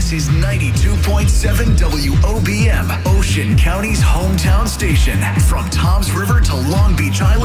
This is 92.7 WOBM, Ocean County's hometown station. From Toms River to Long Beach Island.